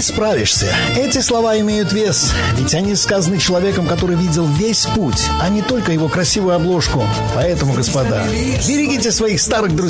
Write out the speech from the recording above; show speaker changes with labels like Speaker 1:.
Speaker 1: справишься. Эти слова имеют вес, ведь они сказаны человеком, который видел весь путь, а не только его красивую обложку. Поэтому, господа, берегите своих старых друзей.